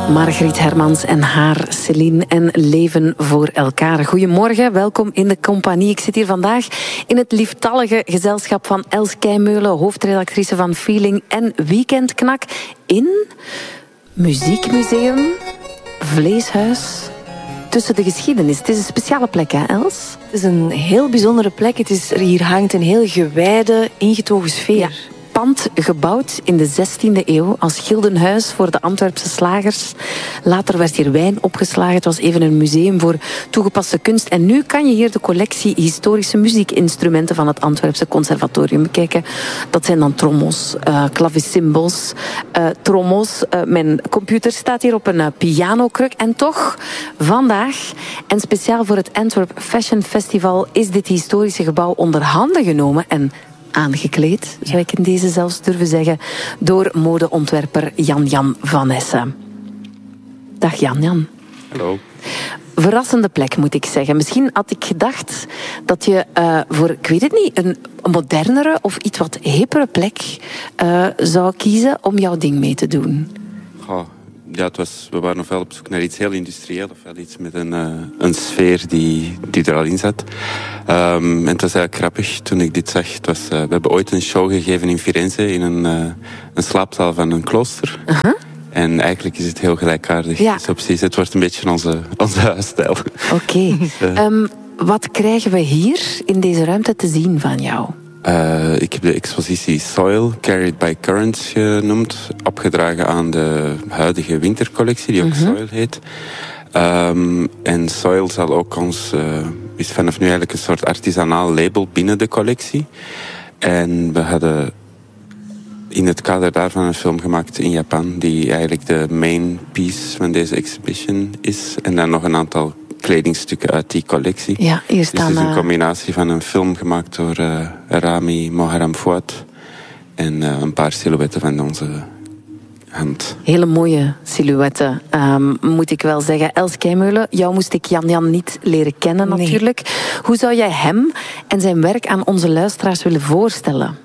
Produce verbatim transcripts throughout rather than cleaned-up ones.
Margriet Hermans en haar Céline en Leven voor elkaar. Goedemorgen, welkom in de compagnie. Ik zit hier vandaag in het lieftallige gezelschap van Els Keimeulen, hoofdredactrice van Feeling en Weekendknak in Muziekmuseum Vleeshuis tussen de geschiedenis. Het is een speciale plek, hè, Els? Het is een heel bijzondere plek. Het is, hier hangt een heel gewijde, ingetogen sfeer. Ja. Pand gebouwd in de zestiende eeuw als gildenhuis voor de Antwerpse slagers. Later werd hier wijn opgeslagen. Het was even een museum voor toegepaste kunst. En nu kan je hier de collectie historische muziekinstrumenten van het Antwerpse Conservatorium bekijken. Dat zijn dan trommels, uh, klavecimbals, uh, trommels. Uh, mijn computer staat hier op een uh, pianokruk. En toch, vandaag, en speciaal voor het Antwerp Fashion Festival, is dit historische gebouw onder handen genomen en aangekleed, zou ik in deze zelfs durven zeggen, door modeontwerper Jan-Jan van Essen. Dag Jan-Jan. Hallo. Verrassende plek, moet ik zeggen. Misschien had ik gedacht dat je uh, voor, ik weet het niet, een modernere of iets wat hippere plek uh, zou kiezen om jouw ding mee te doen. Goh, ja, het was, we waren ofwel op zoek naar iets heel industrieel, ofwel iets met een, uh, een sfeer die, die er al in zat. Um, en het was eigenlijk grappig toen ik dit zag. Het was, uh, we hebben ooit een show gegeven in Firenze in een, uh, een slaapzaal van een klooster. Uh-huh. En eigenlijk is het heel gelijkaardig. Ja. Dus precies, het wordt een beetje onze, onze huisstijl. Oké. Okay. uh. um, wat krijgen we hier in deze ruimte te zien van jou? Uh, ik heb de expositie Soil, Carried by Currents genoemd. Opgedragen aan de huidige wintercollectie, die ook uh-huh. Soil heet. Um, en Soil zal ook ons, uh, is vanaf nu eigenlijk een soort artisanaal label binnen de collectie. En we hadden in het kader daarvan een film gemaakt in Japan, die eigenlijk de main piece van deze exhibition is. En dan nog een aantal kledingstukken uit die collectie. Ja, hier staan, dus het is een combinatie van een film gemaakt door uh, Rami Moharam Fouad en uh, een paar silhouetten van onze hand. Hele mooie silhouetten, um, moet ik wel zeggen. Els Keimeulen, jou moest ik Jan-Jan niet leren kennen natuurlijk. Nee. Hoe zou jij hem en zijn werk aan onze luisteraars willen voorstellen?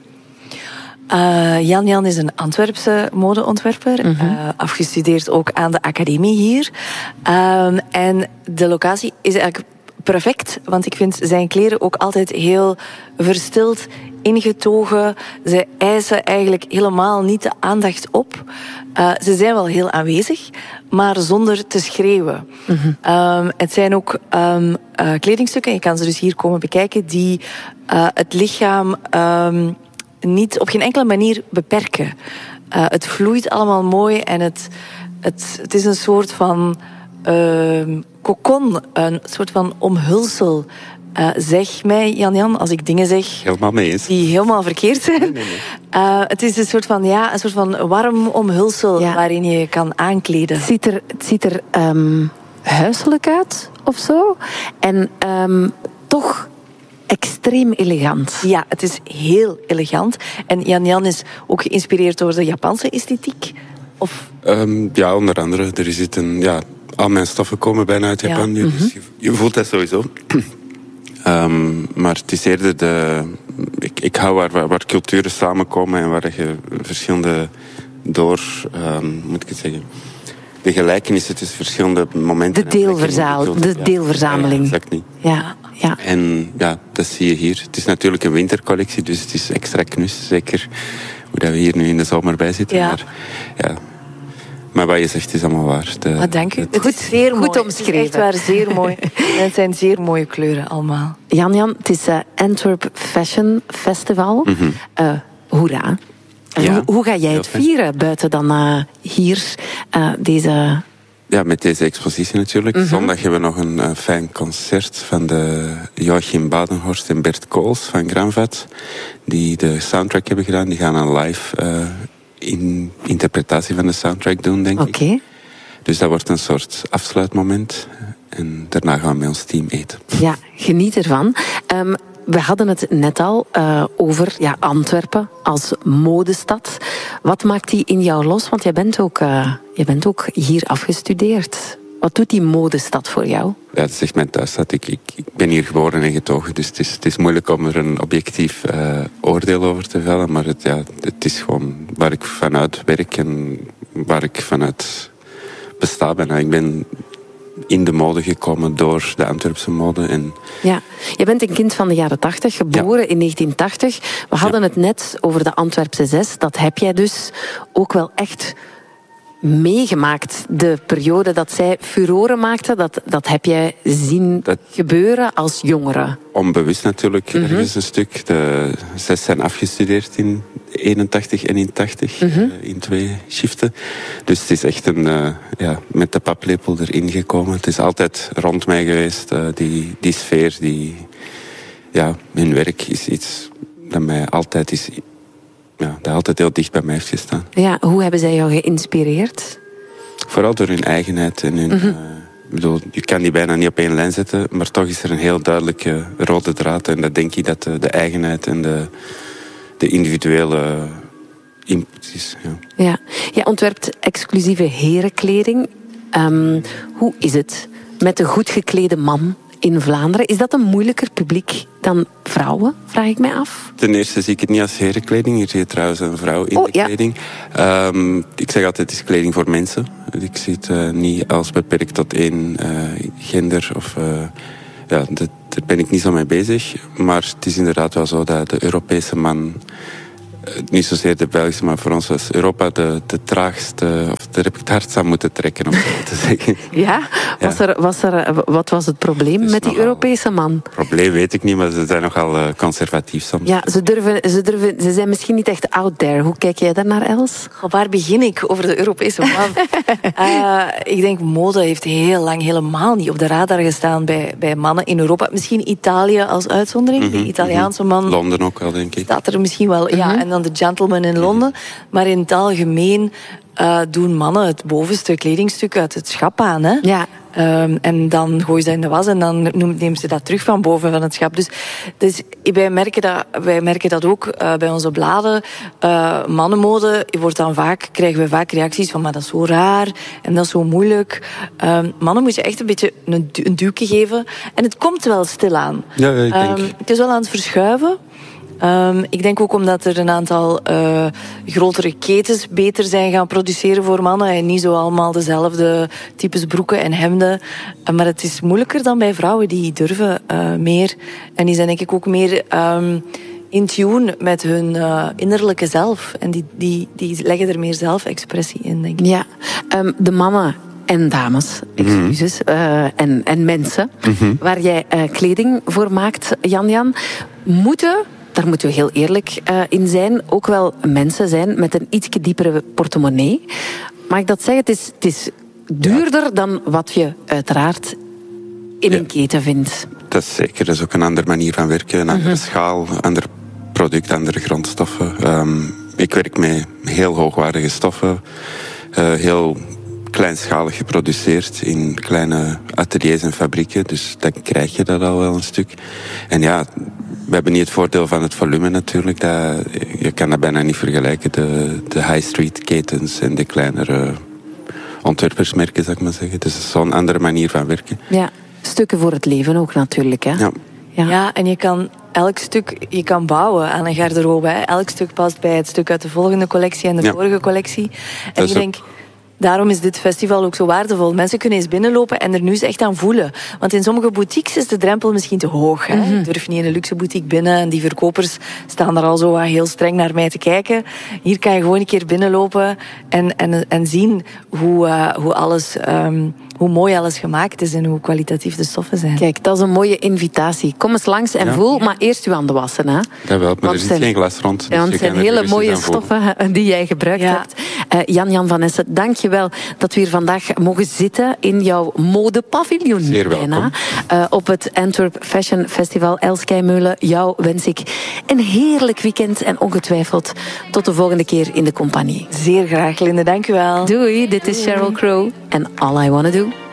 Uh, Jan-Jan is een Antwerpse modeontwerper. Uh-huh. Uh, afgestudeerd ook aan de academie hier. Uh, en de locatie is eigenlijk perfect, want ik vind zijn kleren ook altijd heel verstild, ingetogen. Ze eisen eigenlijk helemaal niet de aandacht op. Uh, ze zijn wel heel aanwezig, maar zonder te schreeuwen. Uh-huh. Um, het zijn ook um, uh, kledingstukken, je kan ze dus hier komen bekijken, die uh, het lichaam Um, niet op geen enkele manier beperken. Uh, het vloeit allemaal mooi en het, het, het is een soort van uh, kokon, een soort van omhulsel. Uh, zeg mij, Jan-Jan, als ik dingen zeg helemaal mee eens. Die helemaal verkeerd zijn. Nee, nee, nee. Uh, het is een soort van, ja, een soort van warm omhulsel, ja, waarin je je kan aankleden. Het ziet er, het ziet er um, huiselijk uit of zo. En um, toch extreem elegant. Ja, het is heel elegant. En Jan-Jan is ook geïnspireerd door de Japanse esthetiek? Of? Um, ja, onder andere. Er zit een, ja, al mijn stoffen komen bijna uit Japan. Ja. Dus je, je voelt dat sowieso. um, maar het is eerder de... Ik, ik hou waar, waar culturen samenkomen en waar je verschillende door... Um, moet ik het zeggen... De gelijkenissen tussen verschillende momenten. De, deelverzaal, de ja. deelverzameling. Ja, exact niet. Ja, ja. En ja, dat zie je hier. Het is natuurlijk een wintercollectie, dus het is extra knus. Zeker hoe dat we hier nu in de zomer bij zitten. Ja. Maar, ja. maar wat je zegt is allemaal waar. De, ah, dank u. Het, het is zeer goed mooi. omschreven. Het is echt waar, zeer mooi. Het zijn zeer mooie kleuren allemaal. Jan-Jan, het is uh, Antwerp Fashion Festival. Mm-hmm. Uh, hoera. Ja, hoe, hoe ga jij het vieren buiten dan uh, hier uh, deze... Ja, met deze expositie natuurlijk. Mm-hmm. Zondag hebben we nog een uh, fijn concert van de Joachim Badenhorst en Bert Kools van Granvat. Die de soundtrack hebben gedaan. Die gaan een live uh, in interpretatie van de soundtrack doen, denk okay. ik. Dus dat wordt een soort afsluitmoment. En daarna gaan we met ons team eten. Ja, geniet ervan. Um, We hadden het net al uh, over ja, Antwerpen als modestad. Wat maakt die in jou los? Want jij bent ook, uh, jij bent ook hier afgestudeerd. Wat doet die modestad voor jou? Ja, dat is echt mijn thuisstad. Ik, ik, ik ben hier geboren en getogen, dus het is, het is moeilijk om er een objectief uh, oordeel over te vellen. Maar het, ja, het is gewoon waar ik vanuit werk en waar ik vanuit bestaat bijna. Ik ben in de mode gekomen door de Antwerpse mode. En ja, je bent een kind van de jaren tachtig, geboren ja. in negentien tachtig. We hadden ja. het net over de Antwerpse zes. Dat heb jij dus ook wel echt meegemaakt. De periode dat zij furoren maakte, dat, dat heb jij zien dat gebeuren als jongere. Onbewust natuurlijk, mm-hmm. ergens een stuk. De zes zijn afgestudeerd in eenentachtig en in tachtig, mm-hmm. uh, in twee shiften. Dus het is echt een, uh, ja, met de paplepel erin gekomen. Het is altijd rond mij geweest, uh, die, die sfeer, die, ja, hun werk is iets dat mij altijd is, ja, dat altijd heel dicht bij mij heeft gestaan. Ja, hoe hebben zij jou geïnspireerd? Vooral door hun eigenheid en hun... Mm-hmm. Uh, ik bedoel, je kan die bijna niet op één lijn zetten, maar toch is er een heel duidelijke rode draad. En dat denk ik dat de, de eigenheid en de, de individuele input is. Ja. Ja. Je ontwerpt exclusieve herenkleding. Um, hoe is het met een goed geklede man in Vlaanderen? Is dat een moeilijker publiek dan vrouwen, vraag ik mij af? Ten eerste zie ik het niet als herenkleding. Hier zie je trouwens een vrouw in oh, de kleding. Ja. Um, ik zeg altijd, het is kleding voor mensen. Ik zie het uh, niet als beperkt tot één uh, gender. Of, uh, ja, dat, daar ben ik niet zo mee bezig. Maar het is inderdaad wel zo dat de Europese man... Niet zozeer de Belgische, maar voor ons was Europa de, de traagste, of daar heb ik het hardst aan moeten trekken, om zo te zeggen. Ja? Was ja. Er, was er, wat was het probleem dus met die Europese man? Probleem weet ik niet, maar ze zijn nogal uh, conservatief soms. Ja, ze, durven, ze, durven, ze zijn misschien niet echt out there. Hoe kijk jij daar naar, Els? Goh, waar begin ik over de Europese man? uh, ik denk, mode heeft heel lang helemaal niet op de radar gestaan bij, bij mannen in Europa. Misschien Italië als uitzondering, mm-hmm, de Italiaanse man. Londen ook wel, denk ik. Staat er misschien wel, mm-hmm. ja. En dan de gentleman in Londen. Maar in het algemeen uh, doen mannen het bovenste kledingstuk uit het schap aan. Hè? Ja. Um, en dan gooien ze dat in de was en dan nemen ze dat terug van boven van het schap. Dus, dus wij, merken dat, wij merken dat ook uh, bij onze bladen. Uh, mannenmode wordt dan vaak, krijgen we vaak reacties van maar dat is zo raar en dat is zo moeilijk. Um, mannen moet je echt een beetje een, du- een duwtje geven. En het komt wel stilaan. Ja, ik denk. Um, het is wel aan het verschuiven. Um, ik denk ook omdat er een aantal uh, grotere ketens beter zijn gaan produceren voor mannen en niet zo allemaal dezelfde types broeken en hemden. Uh, maar het is moeilijker dan bij vrouwen, die durven uh, meer. En die zijn denk ik ook meer um, in tune met hun uh, innerlijke zelf. En die, die, die leggen er meer zelfexpressie in, denk ik. Ja, um, de mannen en dames, excuses, mm-hmm. uh, en, en mensen, mm-hmm. waar jij uh, kleding voor maakt, Jan-Jan, moeten... Daar moeten we heel eerlijk uh, in zijn. Ook wel mensen zijn met een iets diepere portemonnee. Mag ik dat zeggen? Het is, het is duurder ja. dan wat je uiteraard in ja. een keten vindt. Dat is zeker. Dat is ook een andere manier van werken. Een andere mm-hmm. schaal, ander product, andere grondstoffen. Um, ik werk met heel hoogwaardige stoffen. Uh, heel kleinschalig geproduceerd in kleine ateliers en fabrieken. Dus dan krijg je dat al wel een stuk. En ja... We hebben niet het voordeel van het volume natuurlijk. Dat, je kan dat bijna niet vergelijken. De, de high street ketens en de kleinere ontwerpersmerken, zou ik maar zeggen. Dus het is zo'n andere manier van werken. Ja, stukken voor het leven ook natuurlijk. Hè? Ja. Ja. ja, en je kan elk stuk je kan bouwen aan een garderobe. Hè. Elk stuk past bij het stuk uit de volgende collectie en de ja. vorige collectie. En ik denk... Daarom is dit festival ook zo waardevol. Mensen kunnen eens binnenlopen en er nu eens echt aan voelen. Want in sommige boutiques is de drempel misschien te hoog. Hè? Mm-hmm. Ik durf niet in een luxe boutique binnen en die verkopers staan daar al zo heel streng naar mij te kijken. Hier kan je gewoon een keer binnenlopen en, en, en zien hoe, uh, hoe, alles, um, hoe mooi alles gemaakt is en hoe kwalitatief de stoffen zijn. Kijk, dat is een mooie invitatie. Kom eens langs en ja. voel, maar eerst uw handen wassen. Hè? Ja, wel, maar want er zit geen glas rond. Dus ja, want het zijn hele mooie stoffen die jij gebruikt ja. hebt. Uh, Jan-Jan van Essen, dank je wel dat we hier vandaag mogen zitten in jouw modepaviljoen. Zeer welkom. Uh, op het Antwerp Fashion Festival. Els Keimeulen, jou wens ik een heerlijk weekend en ongetwijfeld tot de volgende keer in de compagnie. Zeer graag, Linde. Dank u wel. Doei, dit is Sheryl Crow en All I Wanna Do.